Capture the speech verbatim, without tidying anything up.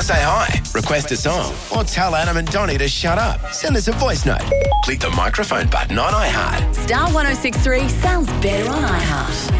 to say hi, request a song, or tell Adam and Donnie to shut up, send us a voice note. Click the microphone button on iHeart. Star one oh six three sounds better on iHeart.